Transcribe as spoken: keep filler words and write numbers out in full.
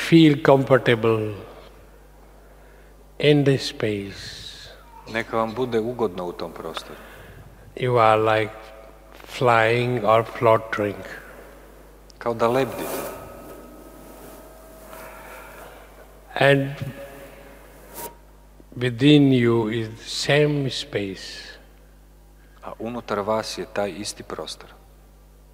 feel comfortable in this space. Neka vam bude ugodno u tom prostoru. You are like flying or floating. Kao da lebdite. And within you is the same space. A unutar vas je taj isti prostor.